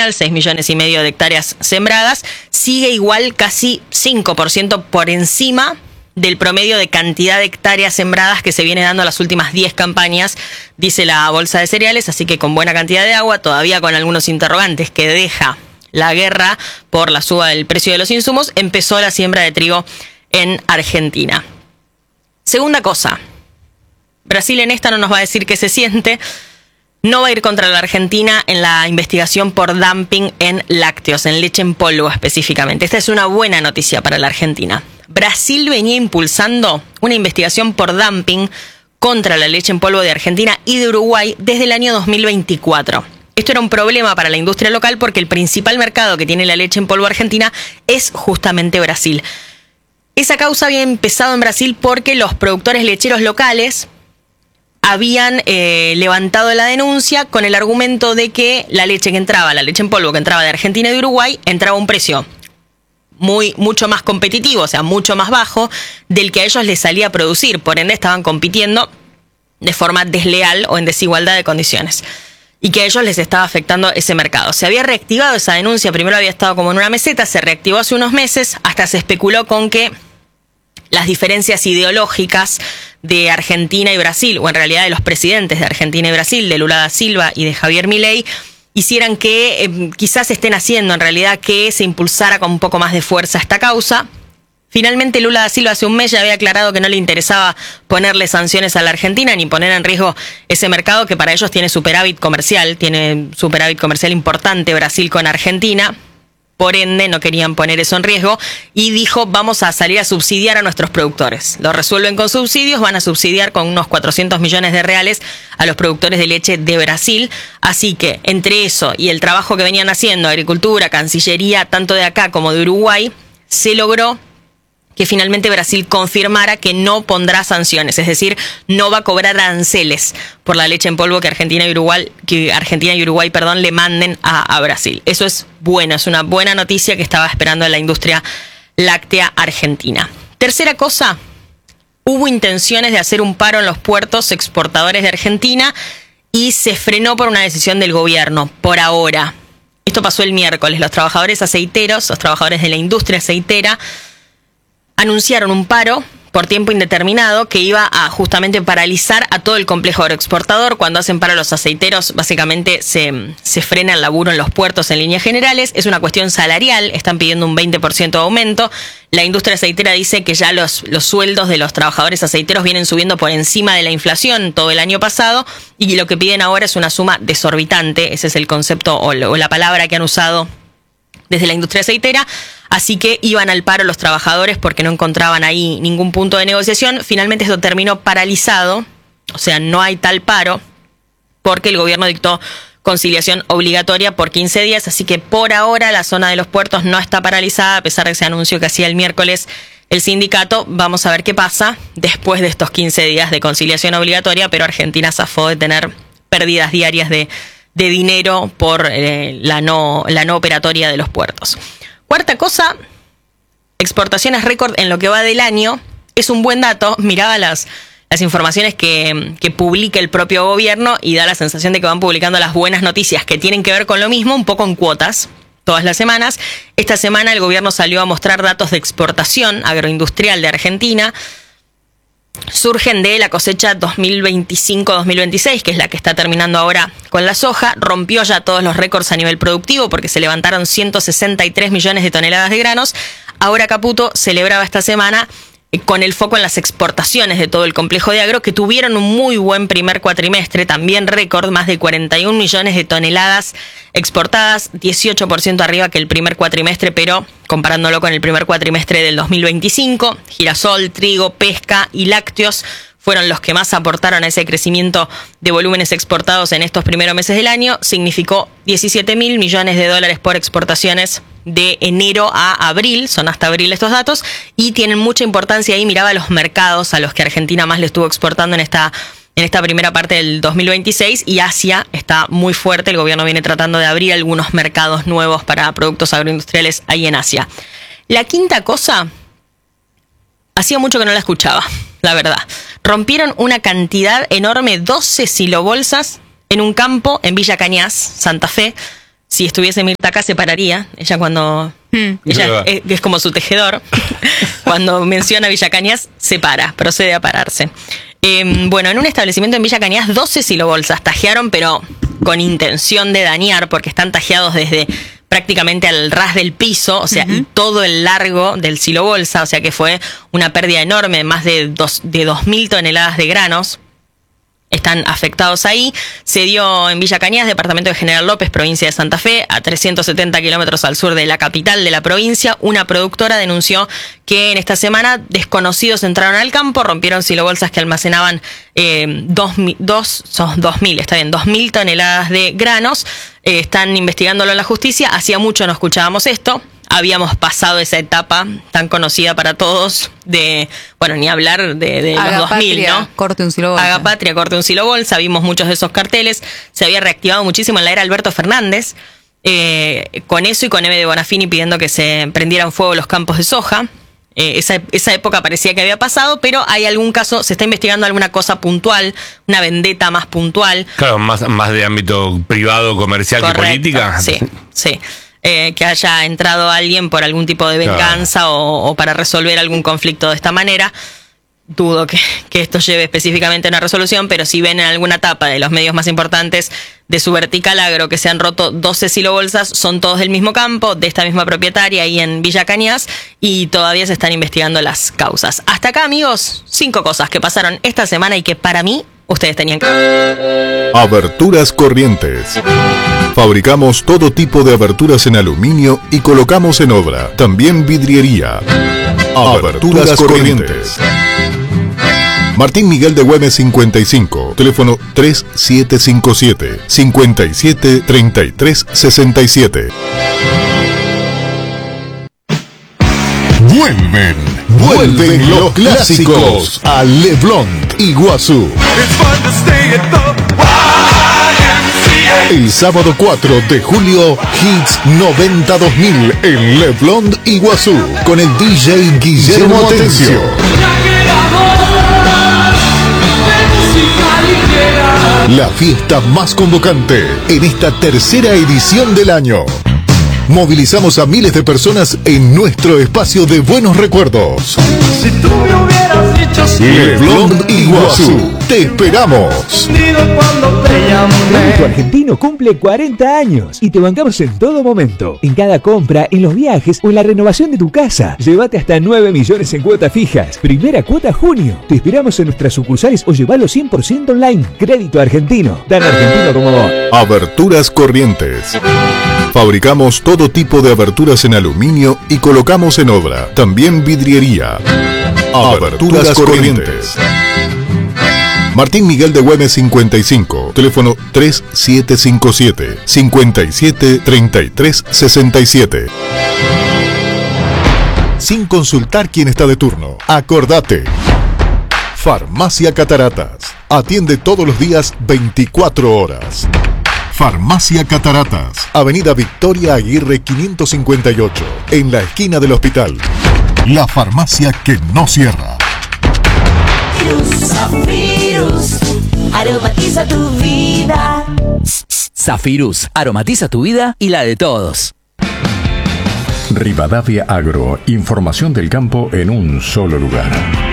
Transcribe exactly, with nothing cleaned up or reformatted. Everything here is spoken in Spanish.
oficial, seis millones y medio de hectáreas sembradas, sigue igual casi cinco por ciento por encima del promedio de cantidad de hectáreas sembradas que se viene dando las últimas diez campañas, dice la Bolsa de Cereales, así que con buena cantidad de agua, todavía con algunos interrogantes que deja la guerra por la suba del precio de los insumos, empezó la siembra de trigo en Argentina. Segunda cosa, Brasil en esta no nos va a decir qué se siente, no va a ir contra la Argentina en la investigación por dumping en lácteos, en leche en polvo específicamente. Esta es una buena noticia para la Argentina. Brasil venía impulsando una investigación por dumping contra la leche en polvo de Argentina y de Uruguay desde el año dos mil veinticuatro. Esto era un problema para la industria local porque el principal mercado que tiene la leche en polvo argentina es justamente Brasil. Esa causa había empezado en Brasil porque los productores lecheros locales habían eh, levantado la denuncia con el argumento de que la leche que entraba, la leche en polvo que entraba de Argentina y de Uruguay, entraba a un precio muy mucho más competitivo, o sea, mucho más bajo del que a ellos les salía a producir. Por ende, estaban compitiendo de forma desleal o en desigualdad de condiciones. Y que a ellos les estaba afectando ese mercado. Se había reactivado esa denuncia, primero había estado como en una meseta, se reactivó hace unos meses, hasta se especuló con que las diferencias ideológicas de Argentina y Brasil, o en realidad de los presidentes de Argentina y Brasil, de Lula da Silva y de Javier Milei, hicieran que eh, quizás estén haciendo en realidad que se impulsara con un poco más de fuerza esta causa. Finalmente Lula da Silva hace un mes ya había aclarado que no le interesaba ponerle sanciones a la Argentina ni poner en riesgo ese mercado que para ellos tiene superávit comercial, tiene superávit comercial importante Brasil con Argentina. Por ende, no querían poner eso en riesgo y dijo, vamos a salir a subsidiar a nuestros productores. Lo resuelven con subsidios, van a subsidiar con unos cuatrocientos millones de reales a los productores de leche de Brasil. Así que, entre eso y el trabajo que venían haciendo, Agricultura, Cancillería, tanto de acá como de Uruguay, se logró que finalmente Brasil confirmara que no pondrá sanciones, es decir, no va a cobrar aranceles por la leche en polvo que Argentina y Uruguay, que Argentina y Uruguay, perdón, le manden a, a Brasil. Eso es bueno, es una buena noticia que estaba esperando la industria láctea argentina. Tercera cosa, hubo intenciones de hacer un paro en los puertos exportadores de Argentina y se frenó por una decisión del gobierno, por ahora. Esto pasó el miércoles. Los trabajadores aceiteros, los trabajadores de la industria aceitera, anunciaron un paro por tiempo indeterminado que iba a justamente paralizar a todo el complejo agroexportador. Cuando hacen paro los aceiteros, básicamente se, se frena el laburo en los puertos en líneas generales. Es una cuestión salarial, están pidiendo un veinte por ciento de aumento. La industria aceitera dice que ya los, los sueldos de los trabajadores aceiteros vienen subiendo por encima de la inflación todo el año pasado y lo que piden ahora es una suma desorbitante. Ese es el concepto o, lo, o la palabra que han usado desde la industria aceitera. Así que iban al paro los trabajadores porque no encontraban ahí ningún punto de negociación. Finalmente esto terminó paralizado, o sea, no hay tal paro, porque el gobierno dictó conciliación obligatoria por quince días, así que por ahora la zona de los puertos no está paralizada, a pesar de ese anuncio que hacía el miércoles el sindicato. Vamos a ver qué pasa después de estos quince días de conciliación obligatoria, pero Argentina zafó de tener pérdidas diarias de, de dinero por eh, la, no, la no operatoria de los puertos. Cuarta cosa, exportaciones récord en lo que va del año. Es un buen dato. Miraba las, las informaciones que, que publica el propio gobierno y da la sensación de que van publicando las buenas noticias que tienen que ver con lo mismo, un poco en cuotas, todas las semanas. Esta semana el gobierno salió a mostrar datos de exportación agroindustrial de Argentina. Surgen de la cosecha dos mil veinticinco dos mil veintiséis, que es la que está terminando ahora con la soja. Rompió ya todos los récords a nivel productivo porque se levantaron ciento sesenta y tres millones de toneladas de granos. Ahora Caputo celebraba esta semana con el foco en las exportaciones de todo el complejo de agro, que tuvieron un muy buen primer cuatrimestre, también récord, más de cuarenta y un millones de toneladas exportadas, dieciocho por ciento arriba que el primer cuatrimestre, pero comparándolo con el primer cuatrimestre del dos mil veinticinco, girasol, trigo, pesca y lácteos fueron los que más aportaron a ese crecimiento de volúmenes exportados en estos primeros meses del año. Significó diecisiete mil millones de dólares por exportaciones de enero a abril, son hasta abril estos datos, y tienen mucha importancia ahí. Miraba los mercados a los que Argentina más le estuvo exportando en esta, en esta primera parte del dos mil veintiséis, y Asia está muy fuerte. El gobierno viene tratando de abrir algunos mercados nuevos para productos agroindustriales ahí en Asia. La quinta cosa, hacía mucho que no la escuchaba, la verdad. Rompieron una cantidad enorme, doce silobolsas, en un campo en Villa Cañas, Santa Fe, si estuviese Mirta acá se pararía. Ella cuando... Mm. Ella es, es como su tejedor. Cuando menciona Villa Cañas, se para, procede a pararse. Eh, bueno, en un establecimiento en Villa Cañas, doce silobolsas tajearon, pero con intención de dañar, porque están tajeados desde prácticamente al ras del piso, o sea, uh-huh. y todo el largo del silobolsa, o sea que fue una pérdida enorme, más de dos, de dos mil toneladas de granos. Están afectados ahí. Se dio en Villa Cañas, departamento de General López, provincia de Santa Fe, a trescientos setenta kilómetros al sur de la capital de la provincia. Una productora denunció que en esta semana desconocidos entraron al campo, rompieron silobolsas que almacenaban eh, dos, dos, son dos mil, está bien, dos mil toneladas de granos. Eh, están investigándolo en la justicia. Hacía mucho no escuchábamos esto. Habíamos pasado esa etapa tan conocida para todos de, bueno, ni hablar de, de los dos mil, patria, ¿no? Corte un silobolsa. Haga patria, corte un silobolsa. Vimos muchos de esos carteles. Se había reactivado muchísimo en la era Alberto Fernández. Eh, con eso y con Eve de Bonafini pidiendo que se prendieran fuego los campos de soja. Eh, esa, esa época parecía que había pasado, pero hay algún caso, se está investigando alguna cosa puntual, una vendetta más puntual. Claro, más, más de ámbito privado, comercial. Correcto, que política. Sí, sí. Eh, que haya entrado alguien por algún tipo de venganza claro. o, o para resolver algún conflicto de esta manera. Dudo que, que esto lleve específicamente a una resolución, pero si ven en alguna etapa de los medios más importantes de su vertical agro que se han roto doce silobolsas, son todos del mismo campo, de esta misma propietaria ahí en Villa Cañas, y todavía se están investigando las causas. Hasta acá, amigos, cinco cosas que pasaron esta semana y que para mí ustedes tenían que ver. Aberturas Corrientes. Fabricamos todo tipo de aberturas en aluminio y colocamos en obra. También vidriería. Aberturas, Aberturas Corrientes. Martín Miguel de Güemes cincuenta y cinco, teléfono tres siete cinco siete, cinco siete tres tres seis siete. Vuelven, vuelven los clásicos a Le Blonde, Iguazú. El sábado cuatro de julio, Hits noventa dos mil en Le Blonde, Iguazú, con el D J Guillermo Atencio. La fiesta más convocante en esta tercera edición del año. Movilizamos a miles de personas en nuestro espacio de buenos recuerdos. Si tú me hubieras dicho sí, Le Blonde Iguazú, te esperamos. Tu Argentino cumple cuarenta años y te bancamos en todo momento. En cada compra, en los viajes o en la renovación de tu casa. Llévate hasta nueve millones en cuotas fijas. Primera cuota junio. Te esperamos en nuestras sucursales o llevalo cien por ciento online. Crédito Argentino. Tan argentino como vos. Aberturas Corrientes. Fabricamos todo tipo de aberturas en aluminio y colocamos en obra. También vidriería. Aberturas Corrientes. Martín Miguel de Güemes cincuenta y cinco, teléfono tres siete cinco siete, cinco siete tres tres seis siete. Sin consultar quién está de turno, acordate. Farmacia Cataratas. Atiende todos los días veinticuatro horas. Farmacia Cataratas, Avenida Victoria Aguirre quinientos cincuenta y ocho, en la esquina del hospital. La farmacia que no cierra. Zafirus, aromatiza tu vida. Zafirus, aromatiza tu vida y la de todos. Rivadavia Agro, información del campo en un solo lugar.